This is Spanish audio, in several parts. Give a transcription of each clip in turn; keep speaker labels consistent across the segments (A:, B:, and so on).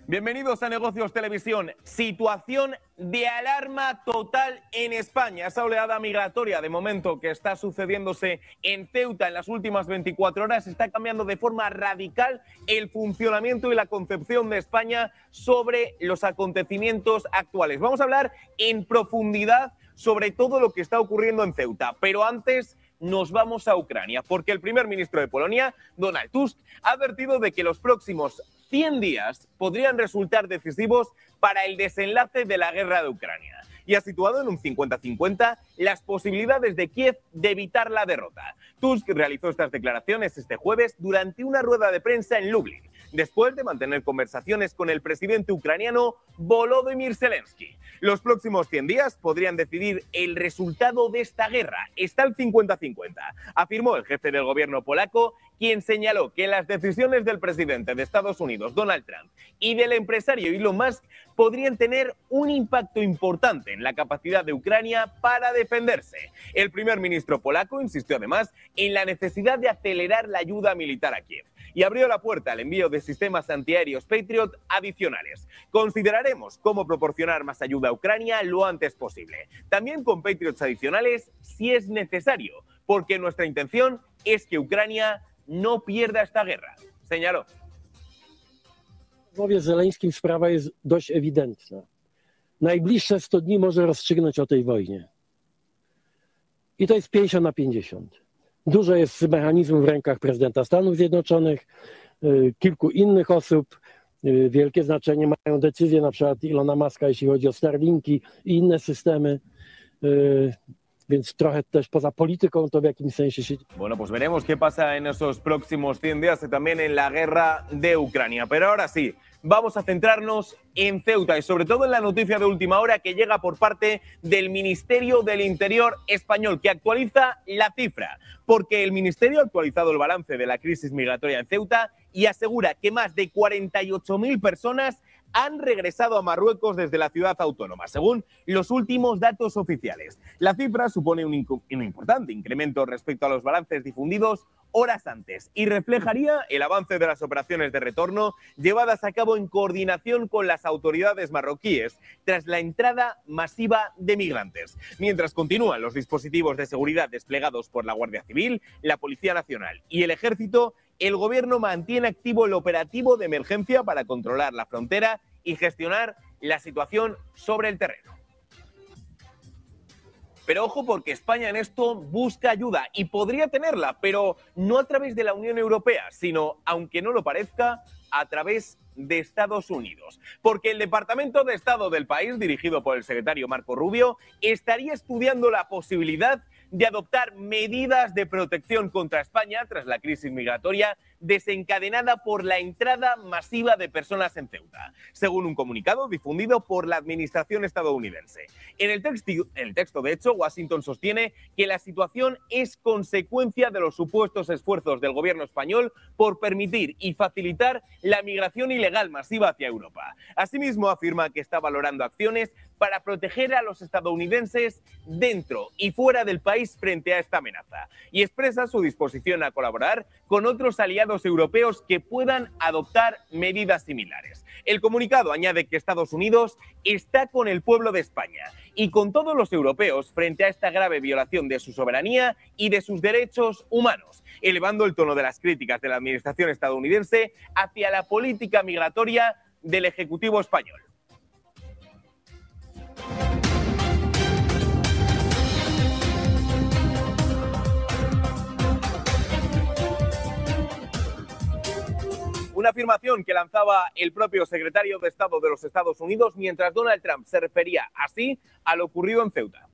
A: Bienvenidos a Negocios Televisión. Situación de alarma total en España. Esa oleada migratoria de momento que está sucediéndose en Ceuta en las últimas 24 horas está cambiando de forma radical el funcionamiento y la concepción de España sobre los acontecimientos actuales. Vamos a hablar en profundidad sobre todo lo que está ocurriendo en Ceuta, pero antes nos vamos a Ucrania, porque el primer ministro de Polonia, Donald Tusk, ha advertido de que los próximos 100 días podrían resultar decisivos para el desenlace de la guerra de Ucrania y ha situado en un 50-50 las posibilidades de Kiev de evitar la derrota. Tusk realizó estas declaraciones este jueves durante una rueda de prensa en Lublin, después de mantener conversaciones con el presidente ucraniano Volodymyr Zelensky. Los próximos 100 días podrían decidir el resultado de esta guerra. Está al 50-50, afirmó el jefe del gobierno polaco, quien señaló que las decisiones del presidente de Estados Unidos, Donald Trump, y del empresario Elon Musk podrían tener un impacto importante en la capacidad de Ucrania para defenderse. El primer ministro polaco insistió además en la necesidad de acelerar la ayuda militar a Kiev y abrió la puerta al envío de sistemas antiaéreos Patriot adicionales. Consideraremos cómo proporcionar más ayuda a Ucrania lo antes posible, también con Patriots adicionales si es necesario, porque nuestra intención es que Ucrania no pierda esta guerra, señaló.
B: W rozmowie z Zeleńskim sprawa jest dość ewidentna. Najbliższe 100 dni może rozstrzygnąć o tej wojnie. I to jest 50-50. Dużo jest mechanizmów w rękach prezydenta Stanów Zjednoczonych, kilku innych osób. Wielkie znaczenie mają decyzje na przykład Ilona Muska, jeśli chodzi o Starlinki i inne systemy. Więc trochę też poza polityką to w jakimś sensie się...
A: Bueno, pues veremos qué pasa en esos próximos 100 días y también en la guerra de Ucrania. Pero ahora sí, vamos a centrarnos en Ceuta y sobre todo en la noticia de última hora que llega por parte del Ministerio del Interior español, que actualiza la cifra, porque el Ministerio ha actualizado el balance de la crisis migratoria en Ceuta y asegura que más de 48.000 personas han regresado a Marruecos desde la ciudad autónoma, según los últimos datos oficiales. La cifra supone un importante incremento respecto a los balances difundidos horas antes y reflejaría el avance de las operaciones de retorno llevadas a cabo en coordinación con las autoridades marroquíes tras la entrada masiva de migrantes. Mientras continúan los dispositivos de seguridad desplegados por la Guardia Civil, la Policía Nacional y el Ejército, el gobierno mantiene activo el operativo de emergencia para controlar la frontera y gestionar la situación sobre el terreno. Pero ojo, porque España en esto busca ayuda y podría tenerla, pero no a través de la Unión Europea, sino, aunque no lo parezca, a través de Estados Unidos. Porque el Departamento de Estado del país, dirigido por el secretario Marco Rubio, estaría estudiando la posibilidad de adoptar medidas de protección contra España tras la crisis migratoria desencadenada por la entrada masiva de personas en Ceuta, según un comunicado difundido por la administración estadounidense. En el texto, de hecho, Washington sostiene que la situación es consecuencia de los supuestos esfuerzos del gobierno español por permitir y facilitar la migración ilegal masiva hacia Europa. Asimismo, afirma que está valorando acciones para proteger a los estadounidenses dentro y fuera del país frente a esta amenaza y expresa su disposición a colaborar con otros aliados europeos que puedan adoptar medidas similares. El comunicado añade que Estados Unidos está con el pueblo de España y con todos los europeos frente a esta grave violación de su soberanía y de sus derechos humanos, elevando el tono de las críticas de la administración estadounidense hacia la política migratoria del Ejecutivo español. Una afirmación que lanzaba el propio secretario de Estado de los Estados Unidos mientras Donald Trump se refería así a lo ocurrido en Ceuta.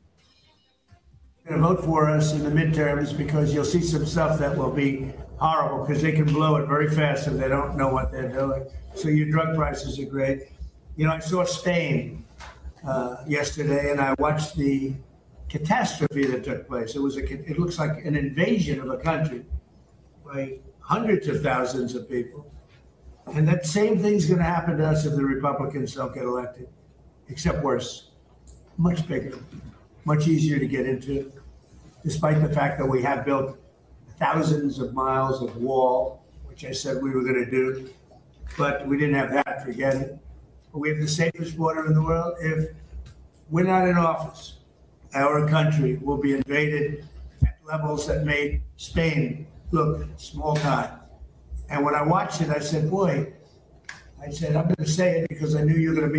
C: Vote for us in the midterms because you'll see some stuff that will be horrible because they can blow it very fast if they don't know what they're doing. So your drug prices are great. You know, I saw Spain yesterday and I watched the catastrophe that took place. It looks like an invasion of a country by hundreds of thousands of people. And that same thing's going to happen to us if the Republicans don't get elected, except worse, much bigger, much easier to get into, despite the fact that we have built thousands of miles of wall, which I said we were going to do. but we didn't have that, forget it. But we have the safest border in the world. If we're not in office, our country will be invaded at levels that made Spain look small time. And when I watched it, I said, boy, I'm going to say it because I knew you were going to be